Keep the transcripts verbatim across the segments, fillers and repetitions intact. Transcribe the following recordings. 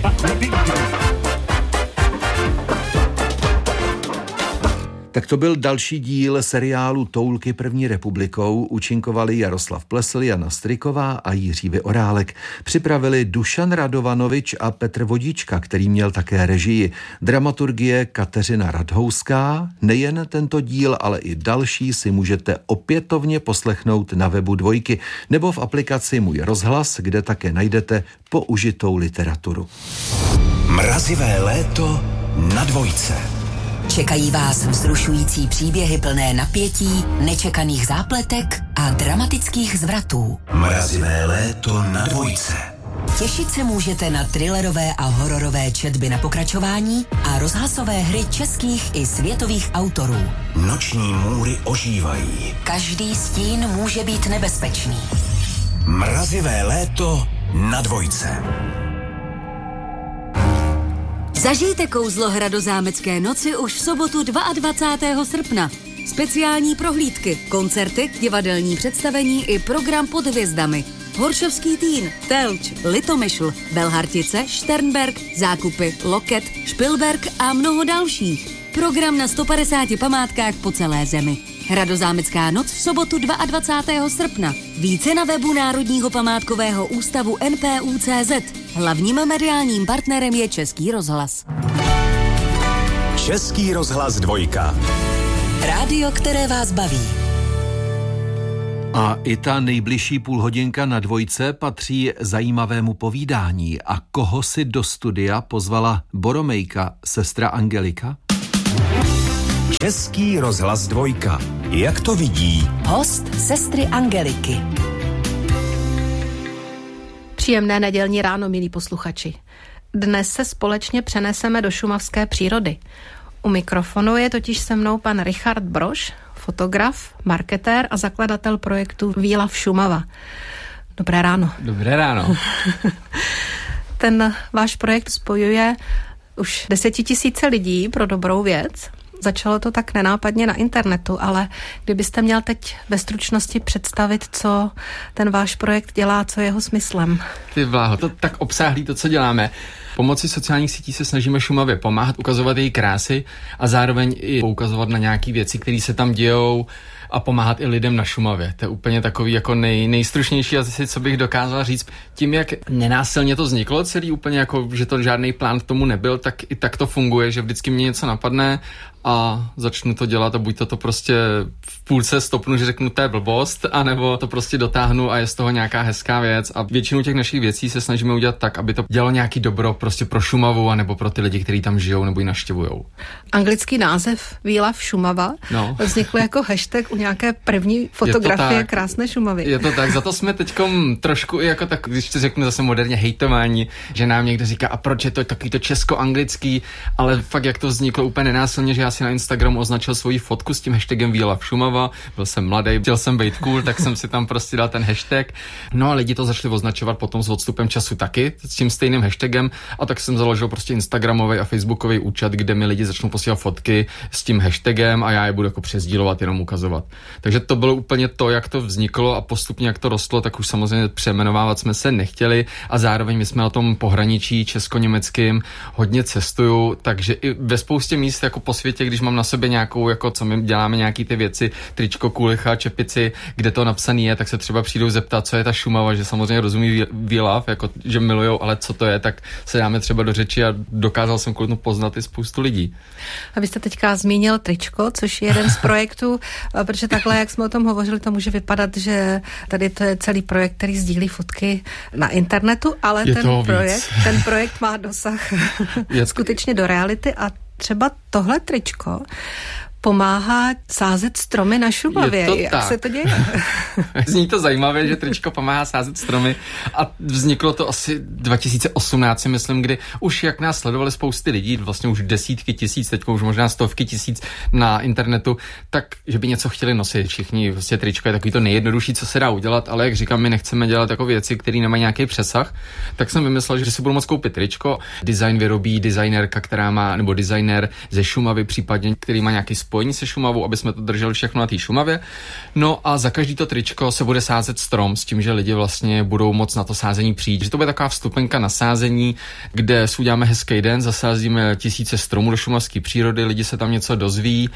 Tak to byl další díl seriálu Toulky první republikou. Účinkovali Jaroslav Plesl, Jana Stryková a Jiří Vyorálek. Připravili Dušan Radovanovič a Petr Vodička, který měl také režii. Dramaturgie Kateřina Radhouská. Nejen tento díl, ale i další si můžete opětovně poslechnout na webu Dvojky nebo v aplikaci Můj rozhlas, kde také najdete použitou literaturu. Mrazivé léto na Dvojce. Čekají vás vzrušující příběhy plné napětí, nečekaných zápletek a dramatických zvratů. Mrazivé léto na Dvojce. Těšit se můžete na thrillerové a hororové četby na pokračování a rozhlasové hry českých i světových autorů. Noční můry ožívají. Každý stín může být nebezpečný. Mrazivé léto na Dvojce. Zažijte kouzlo Hradozámecké noci už v sobotu dvacátého druhého srpna. Speciální prohlídky, koncerty, divadelní představení i program pod hvězdami. Horšovský Týn, Telč, Litomyšl, Belhartice, Šternberk, Zákupy, Loket, Špilberk a mnoho dalších. Program na sto padesáti památkách po celé zemi. Hradozámecká noc v sobotu dvacátého druhého srpna. Více na webu Národního památkového ústavu N P U tečka cé zet. Hlavním mediálním partnerem je Český rozhlas. Český rozhlas Dvojka. Rádio, které vás baví. A i ta nejbližší půlhodinka na Dvojce patří zajímavému povídání. A koho si do studia pozvala Boromejka, sestra Angelika? Český rozhlas Dvojka. Jak to vidí? Host sestry Angeliky. Příjemné nedělní ráno, milí posluchači. Dnes se společně přeneseme do šumavské přírody. U mikrofonu je totiž se mnou pan Richard Brož, fotograf, marketér a zakladatel projektu Výlav Šumava. Dobré ráno. Dobré ráno. Ten váš projekt spojuje už desetitisíce lidí pro dobrou věc. Začalo to tak nenápadně na internetu, ale kdybyste měl teď ve stručnosti představit, co ten váš projekt dělá, co je jeho smyslem. Ty bláho, to tak obsáhlý to, co děláme. Pomocí sociálních sítí se snažíme Šumavě pomáhat, ukazovat její krásy a zároveň i poukazovat na nějaké věci, které se tam dějou a pomáhat i lidem na Šumavě. To je úplně takový jako nej, nejstručnější asi, co bych dokázal říct. Tím, jak nenásilně to vzniklo celý, úplně jako, že to žádný plán k tomu nebyl, tak i tak to funguje, že vždycky mě něco napadne a začnu to dělat a buď to, to prostě v půlce stopnu, že řeknu, to je blbost, anebo to prostě dotáhnu a je z toho nějaká hezká věc a většinu těch našich věcí se snažíme udělat tak, aby to dělalo nějaký dobro prostě pro Šumavu anebo pro ty lidi, kteří tam žijou nebo ji navštěvujou. Anglický název Výlav Šumava no. vznikl jako hashtag u nějaké první fotografie krásné Šumavy. Je to tak, za to jsme teďkom trošku i jako tak, když to řeknu zase moderně, hejtování, že nám někdo říká, a proč je to takový to česko-anglický, ale fakt jak to vzniklo úplně nenásilně, že já si na Instagramu označil svoji fotku s tím hashtagem Výlav Šumava, byl jsem mladý, chtěl jsem být cool, tak jsem si tam prostě dal ten hashtag. No a lidi to začali označovat potom s odstupem času taky, s tím stejným hashtagem a tak jsem založil prostě Instagramový a Facebookový účet, kde mi lidi začnou posílat fotky s tím hashtagem a já je budu jako přesdílovat, jenom ukazovat. Takže to bylo úplně to, jak to vzniklo a postupně jak to rostlo, tak už samozřejmě přejmenovávat jsme se nechtěli a zároveň my jsme na tom pohraničí česko-německým hodně cestuju, takže i ve spoustě míst jako po světě, když mám na sobě nějakou, jako co my děláme nějaký ty věci, tričko, kulicha, čepici, kde to napsaný je, tak se třeba přijdou zeptat, co je ta Šumava, že samozřejmě rozumí výlav, jako že milujou, ale co to je, tak se dáme třeba do řeči a dokázal jsem kvůli tomu poznat i spoustu lidí. A vy jste teďka zmínil tričko, což je jeden z projektů, protože takhle, jak jsme o tom hovořili, to může vypadat, že tady to je celý projekt, který sdílí fotky na internetu, ale je ten projekt, ten projekt má dosah je... skutečně do reality a třeba tohle tričko pomáhá sázet stromy na Šumavě. Jak tak. se to děje? Zní to zajímavě, že tričko pomáhá sázet stromy a vzniklo to asi dva tisíce osmnáct, myslím, kdy už jak nás sledovali spousty lidí, vlastně už desítky tisíc, teď už možná stovky tisíc na internetu, tak, že by něco chtěli nosit všichni. Vlastně tričko je takový to nejjednodušší, co se dá udělat, ale jak říkám, my nechceme dělat jako věci, které nemají nějaký přesah, tak jsem vymyslel, že si budu moct koupit tričko. Design vyrobí designérka, která má, nebo designér ze Šumavy případně, který má nějaký spoj spojení se Šumavou, aby jsme to drželi všechno na té Šumavě. No a za každý to tričko se bude sázet strom s tím, že lidi vlastně budou moc na to sázení přijít. Že to bude taková vstupenka na sázení, kde si uděláme hezký den, zasázíme tisíce stromů do šumavské přírody, lidi se tam něco dozví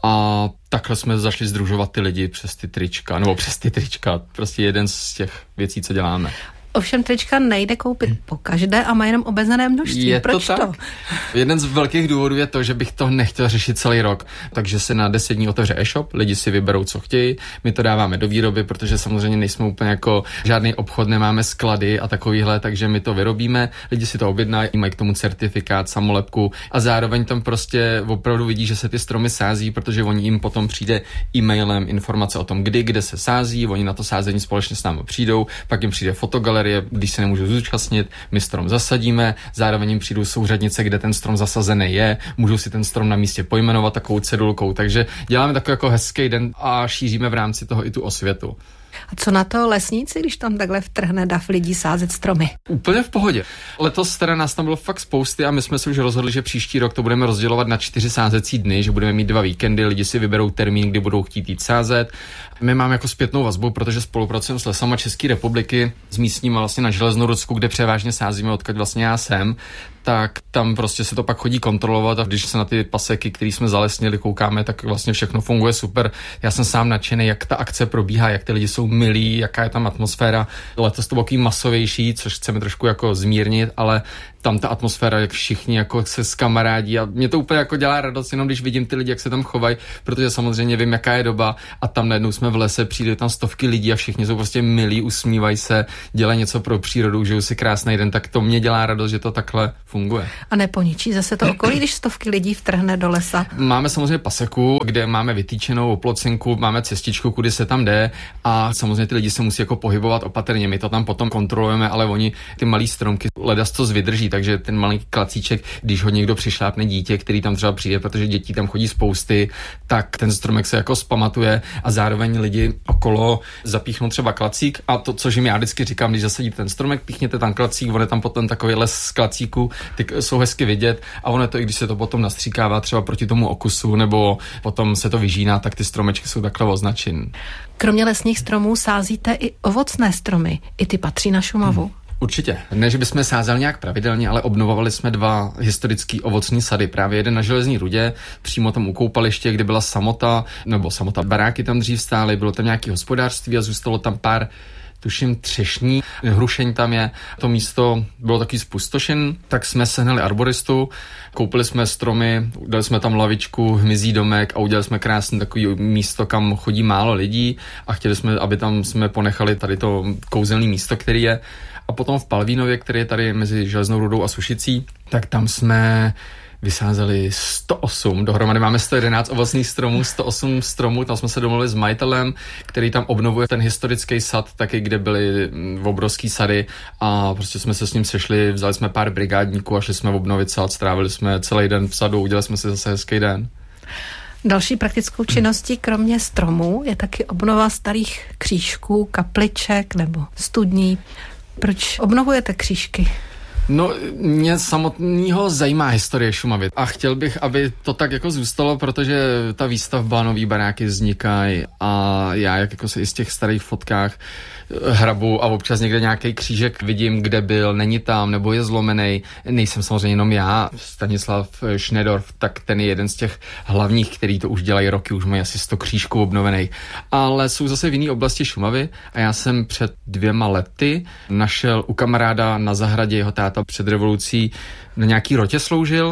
a takhle jsme zašli sdružovat ty lidi přes ty trička, nebo přes ty trička, prostě jeden z těch věcí, co děláme. Ovšem trička nejde koupit po každé a má jenom omezené množství. Je Proč to tak? to? Jeden z velkých důvodů je to, že bych to nechtěl řešit celý rok. Takže se na deset dní otevře e-shop, lidi si vyberou, co chtějí, my to dáváme do výroby, protože samozřejmě nejsme úplně jako žádný obchod, nemáme sklady a takovýhle, takže my to vyrobíme, lidi si to objednají, mají k tomu certifikát, samolepku a zároveň tam prostě opravdu vidí, že se ty stromy sází, protože oni jim potom přijde e-mailem informace o tom, kdy, kde se sází, oni na to sázení společně s námi přijdou, pak jim přijde fotogalerie, když se nemůžu zúčastnit, my strom zasadíme, zároveň jim přijdou souřadnice, kde ten strom zasazený je, můžou si ten strom na místě pojmenovat takovou cedulkou, takže děláme takový jako hezký den a šíříme v rámci toho i tu osvětu. A co na to lesníci, když tam takhle vtrhne dav lidí sázet stromy? Úplně v pohodě. Letos teda nás tam bylo fakt spousty a my jsme se už rozhodli, že příští rok to budeme rozdělovat na čtyři sázecí dny, že budeme mít dva víkendy, lidi si vyberou termín, kdy budou chtít jít sázet. My máme jako zpětnou vazbu, protože spolupracujeme s Lesama České republiky, s místníma vlastně na Železnorudsku, kde převážně sázíme, odkud vlastně já jsem. Tak tam prostě se to pak chodí kontrolovat a když se na ty paseky, které jsme zalesnili, koukáme, tak vlastně všechno funguje super. Já jsem sám nadšený, jak ta akce probíhá, jak ty lidi jsou milí, jaká je tam atmosféra. Letos to bylo takový masovější, což chceme trošku jako zmírnit, ale tam ta atmosféra, jak všichni jako se skamarádí a mě to úplně jako dělá radost, jenom když vidím ty lidi, jak se tam chovají, protože samozřejmě vím, jaká je doba a tam najednou jsme v lese, přijde tam stovky lidí a všichni jsou prostě milí, usmívají se, dělají něco pro přírodu, žijou si krásný den, tak to mě dělá radost, že to takhle funguje. A neponičí zase to okolí, když stovky lidí vtrhne do lesa? Máme samozřejmě paseku, kde máme vytýčenou oplocinku, máme cestičku, kudy se tam jde a samozřejmě ty lidi se musí jako pohybovat opatrně. My to tam potom kontrolujeme, ale oni ty malý stromky ledas co zvydrží, takže ten malý klacíček, když ho někdo přišlápne dítě, který tam třeba přijde, protože dětí tam chodí spousty, tak ten stromek se jako zpamatuje a zároveň lidi okolo zapíchnou třeba klacík a to, což jim já vždycky říkám, když zasadíte ten stromek, píchněte tam klacík, on je tam potom takový les z klacíku, ty jsou hezky vidět a ono je to, i když se to potom nastříkává třeba proti tomu okusu nebo potom se to vyžíná, tak ty stromečky jsou takhle označený. Kromě lesních stromů sázíte i ovocné stromy. I ty patří na Šumavu. Hmm. Určitě. Ne, že bychom sázeli nějak pravidelně, ale obnovovali jsme dva historický ovocní sady. Právě jeden na Železní Rudě, přímo tam u koupaliště, kde byla samota, nebo samota baráky tam dřív stály, bylo tam nějaké hospodářství a zůstalo tam pár tuším třešní, hrušeň tam je. To místo bylo taky spustošen, tak jsme sehnali arboristu, koupili jsme stromy, dali jsme tam lavičku, hmyzí domek a udělali jsme krásné takový místo, kam chodí málo lidí a chtěli jsme, aby tam jsme ponechali tady to kouzelné místo, který je. A potom v Palvínově, který je tady mezi Železnou Rudou a Sušicí, tak tam jsme vysázeli sto osm, dohromady máme sto jedenáct ovocných stromů, sto osm stromů, tam jsme se domluvili s majitelem, který tam obnovuje ten historický sad, taky kde byly obrovský sady a prostě jsme se s ním sešli, vzali jsme pár brigádníků a šli jsme obnovit sad, strávili jsme celý den v sadu, udělali jsme si zase hezký den. Další praktickou činností kromě stromů je taky obnova starých křížků, kapliček nebo studní. Proč obnovujete křížky? No, mě samotného zajímá historie Šumavy a chtěl bych, aby to tak jako zůstalo, protože ta výstavba, nový baráky vznikají a já jak jako se i z těch starých fotkách hrabu a občas někde nějaký křížek vidím, kde byl, není tam, nebo je zlomený. Nejsem samozřejmě jenom já, Stanislav Schnedorf, tak ten je jeden z těch hlavních, který to už dělají roky, už mají asi sto křížků obnovených. Ale jsou zase v jiné oblasti Šumavy a já jsem před dvěma lety našel u kamaráda na zahradě, jeho táta před revolucí na nějaký rotě sloužil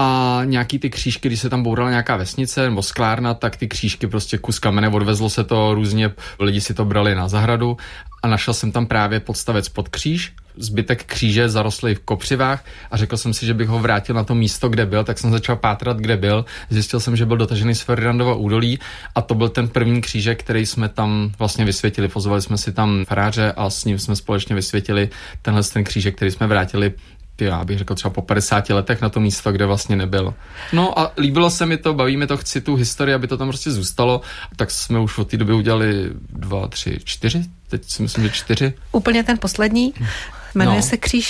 a nějaký ty křížky, když se tam bourala nějaká vesnice nebo sklárna, tak ty křížky prostě kus kamene, odvezlo se to různě, lidi si to brali na zahradu a našel jsem tam právě podstavec pod kříž, zbytek kříže zarostlý v kopřivách a řekl jsem si, že bych ho vrátil na to místo, kde byl, tak jsem začal pátrat, kde byl. Zjistil jsem, že byl dotažený z Ferdinandova údolí a to byl ten první křížek, který jsme tam vlastně vysvětili. Pozvali jsme si tam faráře a s ním jsme společně vysvětili tenhle ten křížek, který jsme vrátili, já bych řekl třeba po padesáti letech na to místo, kde vlastně nebyl. No a líbilo se mi to, baví mi to, chci tu historii, aby to tam prostě zůstalo, tak jsme už od té doby udělali dva, tři, čtyři, teď si myslím, že čtyři. Úplně ten poslední, jmenuje no. se kříž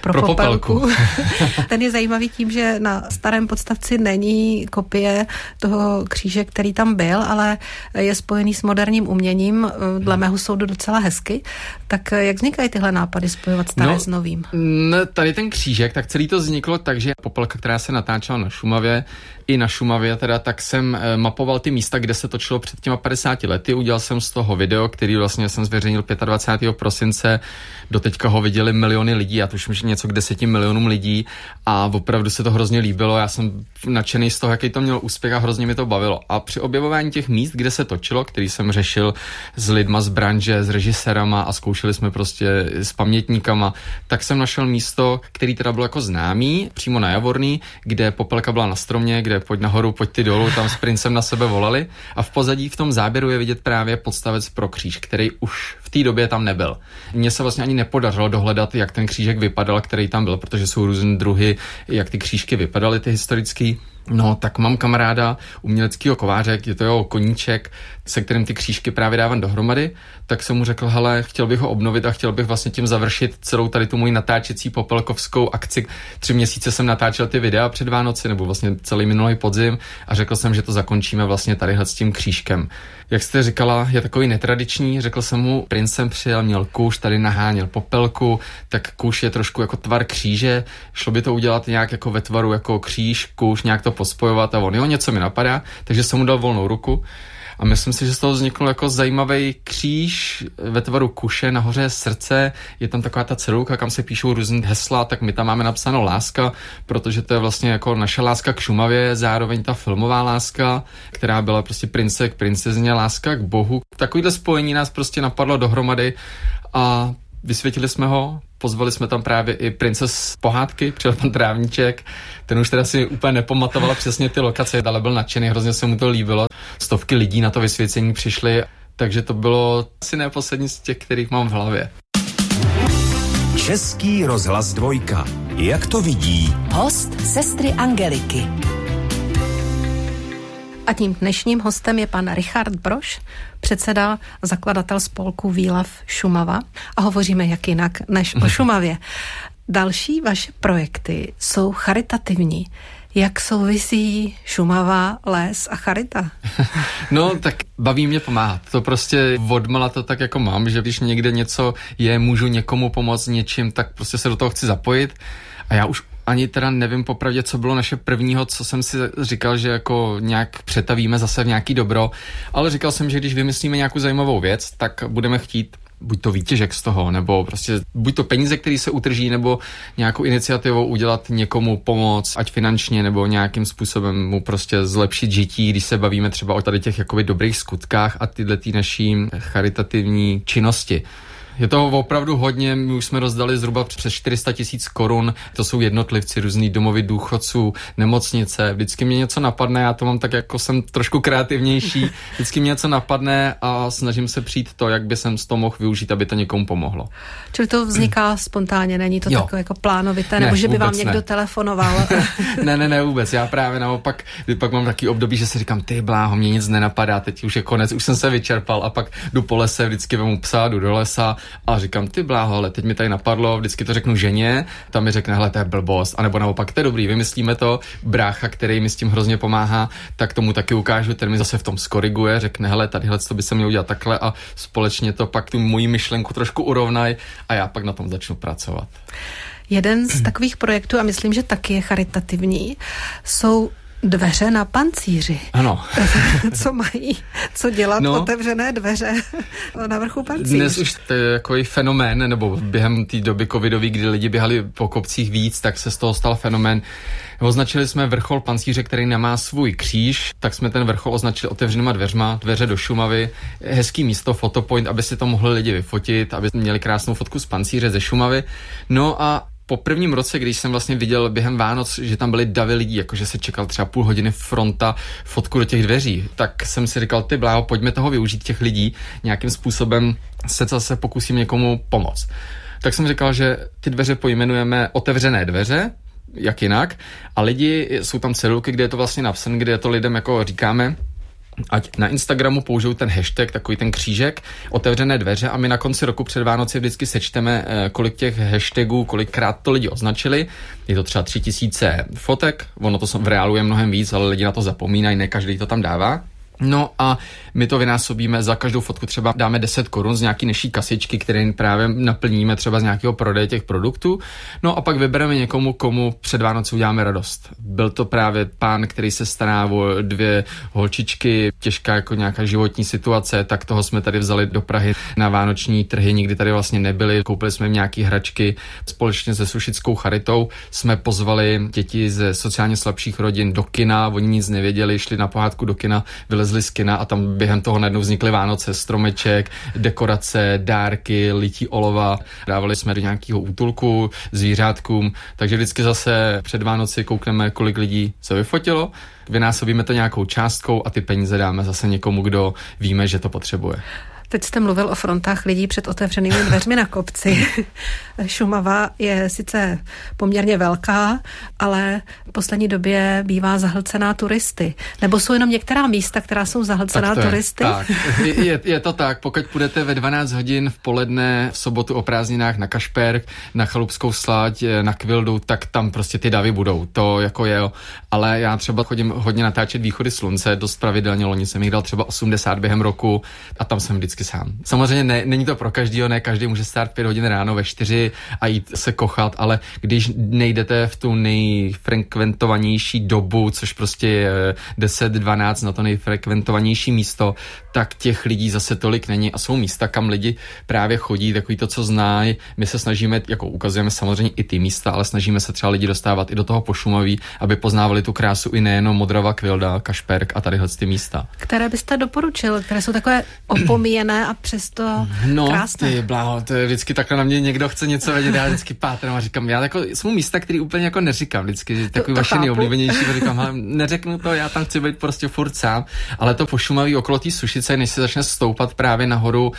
pro, pro popelku. popelku. Ten je zajímavý tím, že na starém podstavci není kopie toho kříže, který tam byl, ale je spojený s moderním uměním, dle mého soudu docela hezky. Tak jak vznikají tyhle nápady spojovat staré no, s novým? Ne, tady ten křížek, tak celý to vzniklo tak, že popelka, která se natáčela na Šumavě, i na Šumavě teda, tak jsem mapoval ty místa, kde se točilo před těma padesáti lety. Udělal jsem z toho video, který vlastně jsem zveřejnil dvacátého pátého prosince. Doteďka ho viděli miliony lidí, já tuším, že něco k deseti milionům lidí a opravdu se to hrozně líbilo. Já jsem nadšený z toho, jaký to mělo úspěch a hrozně mi to bavilo. A při objevování těch míst, kde se točilo, který jsem řešil s lidma z branže, s režisérama a zkoušeli jsme prostě s pamětníkama, tak jsem našel místo, který teda bylo jako známý, přímo na Javorný, kde popelka byla na stromě, kde pojď nahoru, pojď ty dolů, tam s princem na sebe volali a v pozadí v tom záběru je vidět právě podstavec pro kříž, který už v té době tam nebyl. Mně se vlastně ani nepodařilo dohledat, jak ten křížek vypadal, který tam byl, protože jsou různé druhy, jak ty křížky vypadaly, ty historický. No, tak mám kamaráda, uměleckýho kováře, je to jeho koníček, se kterým ty křížky právě dávám dohromady, tak jsem mu řekl, hele, chtěl bych ho obnovit a chtěl bych vlastně tím završit celou tady tu moji natáčecí popelkovskou akci. Tři měsíce jsem natáčel ty videa před Vánoci, nebo vlastně celý minulý podzim a řekl jsem, že to zakončíme vlastně tadyhle s tím křížkem. Jak jste říkala, je takový netradiční, řekl jsem mu, princem přijel, měl kůž, tady naháněl popelku, tak kůž je trošku jako tvar kříže, šlo by to udělat nějak jako ve tvaru jako kříž, kůž, nějak to pospojovat a on, jo, něco mi napadá, takže jsem mu dal volnou ruku a myslím si, že z toho vzniknul jako zajímavý kříž ve tvaru kuše, nahoře je srdce, je tam taková ta cedulka, kam se píšou různý hesla, tak my tam máme napsáno láska, protože to je vlastně jako naše láska k Šumavě, zároveň ta filmová láska, která byla prostě prince k princezně, láska k Bohu. Takovýhle spojení nás prostě napadlo dohromady a vysvětili jsme ho, pozvali jsme tam právě i prince z pohádky, přijel pan Trávníček, ten už teda si úplně nepamatoval přesně ty lokace, ale byl nadšený, hrozně se mu to líbilo. Stovky lidí na to vysvěcení přišly, takže to bylo asi ne poslední z těch, kterých mám v hlavě. Český rozhlas dvojka. Jak to vidí? Host sestry Angeliky. A tím dnešním hostem je pan Richard Brož, předseda, zakladatel spolku Výlev Šumava. A hovoříme jak jinak než o Šumavě. Další vaše projekty jsou charitativní. Jak souvisí Šumava, les a charita? No, tak baví mě pomáhat. To prostě odmala to tak jako mám, že když někde něco je, můžu někomu pomoct něčím, tak prostě se do toho chci zapojit. A já už ani teda nevím popravdě, co bylo naše prvního, co jsem si říkal, že jako nějak přetavíme zase v nějaký dobro, ale říkal jsem, že když vymyslíme nějakou zajímavou věc, tak budeme chtít buď to výtěžek z toho, nebo prostě buď to peníze, které se utrží, nebo nějakou iniciativou udělat někomu pomoc, ať finančně, nebo nějakým způsobem mu prostě zlepšit žití, když se bavíme třeba o tady těch jakoby dobrých skutkách a tyhle tý naší charitativní činnosti. Je toho opravdu hodně, my už jsme rozdali zhruba přes čtyři sta tisíc korun, to jsou jednotlivci, různý domovy důchodců, nemocnice, vždycky mě něco napadne, já to mám tak jako jsem trošku kreativnější, vždycky mě něco napadne a snažím se přijít to, jak by jsem z toho mohl využít, aby to někomu pomohlo. Čili to vzniká spontánně, není to jo. takové jako plánovité, ne, nebo že by vám někdo ne. telefonoval? ne, ne, ne, vůbec, já právě naopak, pak mám takový období, že si říkám, ty bláho, mě nic nenapadá, teď už je konec, už jsem se vyčerpal a pak jdu po lese, vždycky vemu psa, jdu do lesa a říkám, ty bláho, ale teď mi tady napadlo, vždycky to řeknu ženě, tam mi řekne, hele, to je blbost, anebo naopak, to je dobrý, vymyslíme to, brácha, který mi s tím hrozně pomáhá, tak tomu taky ukážu, ten mi zase v tom skoriguje, řekne, hele, tadyhle to by se mělo udělat takhle a společně to pak tu moji myšlenku trošku urovnaj a já pak na tom začnu pracovat. Jeden z takových projektů, a myslím, že taky je charitativní, jsou dveře na pancíři. Ano. Co mají? Co dělat no. otevřené dveře na vrchu pancíř? Dnes už to je takový fenomén, nebo během té doby covidový, kdy lidi běhali po kopcích víc, tak se z toho stal fenomén. Označili jsme vrchol pancíře, který nemá svůj kříž, tak jsme ten vrchol označili otevřenýma dveřma, dveře do Šumavy, hezký místo, fotopoint, aby si to mohli lidi vyfotit, aby měli krásnou fotku z pancíře ze Šumavy. No a po prvním roce, když jsem vlastně viděl během Vánoc, že tam byly davy lidí, jakože se čekal třeba půl hodiny fronta fotku do těch dveří, tak jsem si říkal, ty bláho, pojďme toho využít těch lidí, nějakým způsobem se zase pokusím někomu pomoct. Tak jsem říkal, že ty dveře pojmenujeme otevřené dveře, jak jinak, a lidi, jsou tam cedulky, kde je to vlastně napsané, kde je to lidem jako říkáme, ať na Instagramu použijou ten hashtag, takový ten křížek, otevřené dveře a my na konci roku před Vánoci vždycky sečteme, kolik těch hashtagů, kolikrát to lidi označili. Je to třeba tři tisíce fotek, ono to v reálu je mnohem víc, ale lidi na to zapomínají, ne každý to tam dává. No a my to vynásobíme, za každou fotku třeba dáme deset korun z nějaký naší kasičky, které právě naplníme třeba z nějakého prodeje těch produktů. No a pak vybereme někomu, komu před Vánoci uděláme radost. Byl to právě pán, který se stará o dvě holčičky, těžká jako nějaká životní situace, tak toho jsme tady vzali do Prahy na vánoční trhy, nikdy tady vlastně nebyli, koupili jsme nějaký hračky. Společně se Sušickou charitou jsme pozvali děti ze sociálně slabších rodin do kina, oni nic nevěděli, šli na pohádku do kina, vylezli z kina a tam během toho najednou vznikly Vánoce, stromeček, dekorace, dárky, lití olova. Dávali jsme do nějakého útulku zvířátkům, takže vždycky zase před Vánoci koukneme, kolik lidí se vyfotilo, vynásobíme to nějakou částkou a ty peníze dáme zase někomu, kdo víme, že to potřebuje. Teď jste mluvil o frontách lidí před otevřenými dveřmi na kopci. Šumava je sice poměrně velká, ale v poslední době bývá zahlcená turisty. Nebo jsou jenom některá místa, která jsou zahlcená tak turisty? Tak, je, je to tak. Pokud půjdete ve dvanáct hodin v poledne v sobotu o prázdninách na Kašperk, na Chalupskou Slať, na Kvildu, tak tam prostě ty davy budou. To jako je, ale já třeba chodím hodně natáčet Východy slunce, dost pravidelně, loni jsem jich dal třeba osmdesát během roku a tam jsem vždycky sám. Samozřejmě ne, není to pro každýho, ne každý může stát pět hodin ráno ve čtyři a jít se kochat, ale když nejdete v tu nejfrekventovanější dobu, což prostě je deset dvanáct na to nejfrekventovanější místo, tak těch lidí zase tolik není a jsou místa, kam lidi právě chodí, takový to, co znají. My se snažíme, jako ukazujeme samozřejmě i ty místa, ale snažíme se třeba lidi dostávat i do toho Pošumaví, aby poznávali tu krásu i nejenom Modrava, Kvilda, Kašperk a tadyhle ty místa. Které byste doporučil, které jsou takové opomíjené a přesto no, krásné? No, ty bláho, to je vždycky takhle na mě někdo chce něco vědět, já vždycky pátrám a říkám, já jako, jsou místa, které úplně jako neříkám, vždycky takový vaše nejoblíbenější, říkám, neřeknu to, já tam chci být prostě furt sám, ale to Pošumaví okolo té Sušice, než se začne stoupat právě nahoru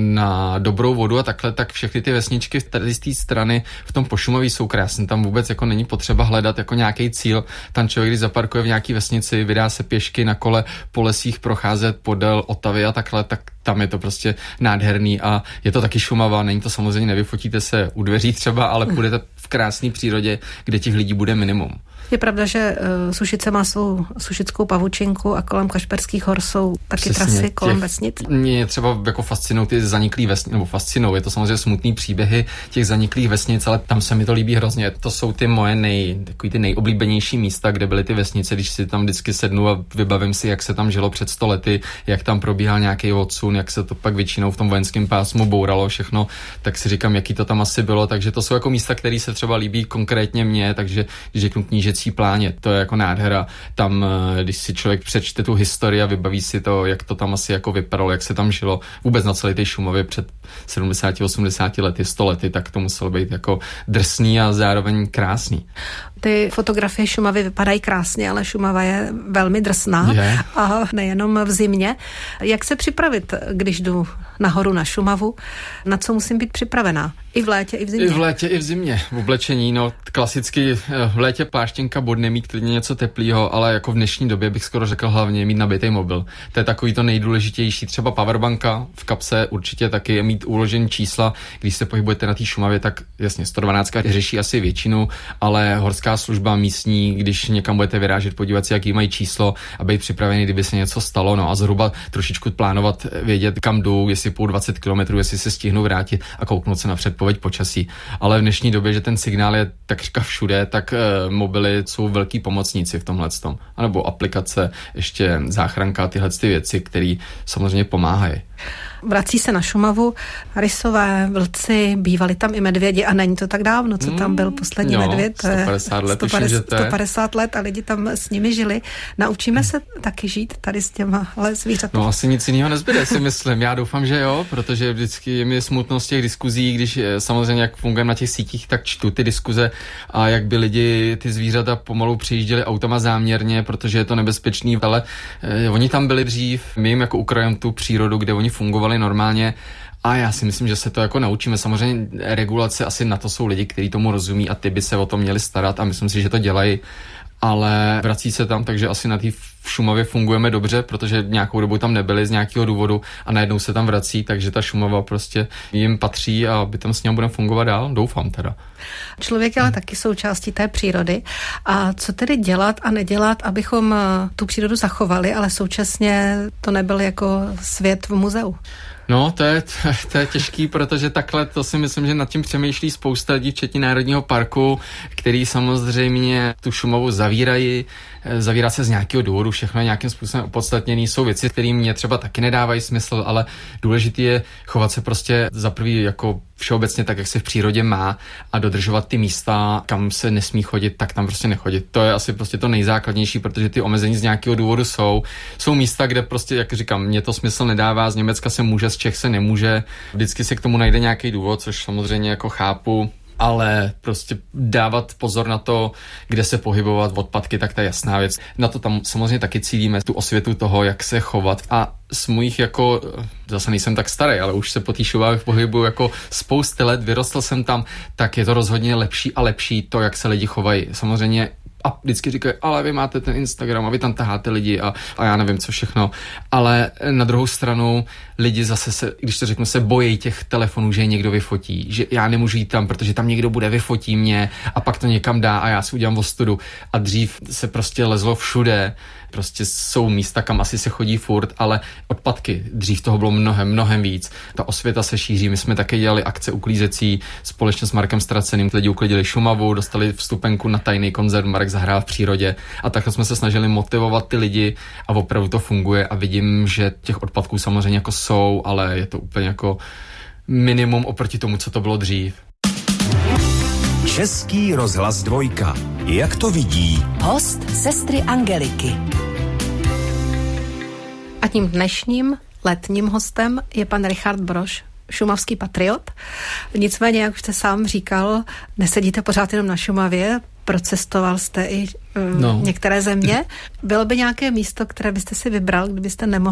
na Dobrou vodu a takhle, tak všechny ty vesničky tady z té strany v tom Pošumaví jsou krásné, tam vůbec jako není potřeba hledat jako nějaký cíl, tam člověk, když zaparkuje v nějaký vesnici, vydá se pěšky na kole po lesích procházet podél Otavy a takhle, tak tam je to prostě nádherný a je to taky Šumava, není to samozřejmě, nevyfotíte se u dveří třeba, ale půjdete v krásné přírodě, kde těch lidí bude minimum. Je pravda, že uh, Sušice má svou sušickou pavučinku a kolem Kašperských hor jsou taky přesně, trasy kolem těch, vesnic. Mě třeba jako fascinují ty zaniklý vesnice, nebo fascinují, je to samozřejmě smutný příběhy těch zaniklých vesnic, ale tam se mi to líbí hrozně. To jsou ty moje nej, takový ty nejoblíbenější místa, kde byly ty vesnice, když si tam vždycky sednu a vybavím si, jak se tam žilo před sto lety, jak tam probíhal nějaký odsun, jak se to pak většinou v tom vojenském pásmu bouralo všechno, tak si říkám, jaký to tam asi bylo, takže to jsou jako místa, které se třeba líbí konkrétně mně, takže když řeknu Knížecí Pláně, to je jako nádhera. Tam, když si člověk přečte tu historii a vybaví si to, jak to tam asi jako vypadalo, jak se tam žilo vůbec na celé té Šumavě před sedmdesáti osmdesáti lety, sto lety, tak to muselo být jako drsný a zároveň krásný. Ty fotografie Šumavy vypadají krásně, ale Šumava je velmi drsná je. A nejenom v zimě. Jak se připravit, když jdu nahoru na Šumavu? Na co musím být připravená? I v létě, i v zimě? I v létě, i v zimě. V oblečení, no klasicky v létě pláštěnka, bodne mít klidně něco teplého, ale jako v dnešní době bych skoro řekl hlavně mít nabitý mobil. To je takový to nejdůležitější. Třeba powerbanka v kapse určitě taky je mít uložený čísla. Když se pohybujete na té Šumavě, tak jasně sto dvanáct řeší asi většinu, ale horská služba místní, když někam budete vyrážet, podívat si, jaký mají číslo a být připravený, kdyby se něco stalo, no a zhruba trošičku plánovat, vědět, kam jdu, jestli půjdu dvacet kilometrů, jestli se stihnu vrátit a kouknout se na předpověď počasí. Ale v dnešní době, že ten signál je takřka všude, tak e, mobily jsou velký pomocníci v tomhletom. A nebo aplikace, ještě záchranka, tyhle ty věci, které samozřejmě pomáhají. Vrací se na Šumavu, rysové, vlci, bývali tam i medvědi a není to tak dávno, co tam byl poslední jo, medvěd. sto padesát let, sto padesát, sto padesát let a lidi tam s nimi žili. Naučíme se taky žít tady s těma zvířaty? No asi nic jiného nezbyde, si myslím. Já doufám, že jo, protože vždycky je mi smutno z těch diskuzí, když samozřejmě jak fungujeme na těch sítích, tak čtu ty diskuze a jak by lidi ty zvířata pomalu přijížděli autama záměrně, protože je to nebezpečný, ale eh, oni tam byli dřív, my jim jako ukrajeme tu přírodu, kde oni fungovali normálně a já si myslím, že se to jako naučíme. Samozřejmě regulace, asi na to jsou lidi, kteří tomu rozumí a ty by se o to měli starat a myslím si, že to dělají. ale vrací se tam, takže asi na té v Šumavě fungujeme dobře, protože nějakou dobu tam nebyli z nějakého důvodu a najednou se tam vrací, takže ta Šumava prostě jim patří a by tam s ním budeme fungovat dál, doufám teda. Člověk je ale taky součástí té přírody. A co tedy dělat a nedělat, abychom tu přírodu zachovali, ale současně to nebyl jako svět v muzeu? No, to je, to, to je těžký, protože takhle to si myslím, že nad tím přemýšlí spousta lidí, včetně Národního parku, který samozřejmě tu Šumavu zavírají. Zavírá se z nějakého důvodu, všechno je nějakým způsobem opodstatněný. Jsou věci, které mě třeba taky nedávají smysl, ale důležité je chovat se prostě za prvý jako všeobecně tak, jak se v přírodě má a dodržovat ty místa, kam se nesmí chodit, tak tam prostě nechodit. To je asi prostě to nejzákladnější, protože ty omezení z nějakého důvodu jsou. Jsou místa, kde prostě, jak říkám, mě to smysl nedává, z Německa se může, z Čech se nemůže. Vždycky se k tomu najde nějaký důvod, což samozřejmě jako chápu. Ale prostě dávat pozor na to, kde se pohybovat, odpadky, tak to je jasná věc. Na to tam samozřejmě taky cílíme tu osvětu toho, jak se chovat. A z mojich jako, zase nejsem tak starý, ale už se po té Šumavě pohybuju jako spousty let, vyrostl jsem tam, tak je to rozhodně lepší a lepší to, jak se lidi chovají. Samozřejmě a vždycky říkají, ale vy máte ten Instagram a vy tam taháte lidi a, a já nevím co všechno. Ale na druhou stranu lidi zase se, když to řeknu, se bojí těch telefonů, že je někdo vyfotí, že já nemůžu jít tam, protože tam někdo bude, vyfotí mě a pak to někam dá a já si udělám ostudu. A dřív se prostě lezlo všude, prostě jsou místa, kam asi se chodí furt, ale odpadky, dřív toho bylo mnohem, mnohem víc. Ta osvěta se šíří, my jsme také dělali akce uklízecí společně s Markem Straceným, lidi uklidili Šumavu, dostali vstupenku na tajný koncert, Marek zahrál v přírodě a takhle jsme se snažili motivovat ty lidi a opravdu to funguje a vidím, že těch odpadků samozřejmě jako jsou, ale je to úplně jako minimum oproti tomu, co to bylo dřív. Český rozhlas dvojka. Jak to vidí? Host sestry Angeliky. A tím dnešním letním hostem je pan Richard Brož, šumavský patriot. Nicméně, jak už jste sám říkal, nesedíte pořád jenom na Šumavě, procestoval jste i um, no. některé země. Bylo by nějaké místo, které byste si vybral, kdybyste nemohl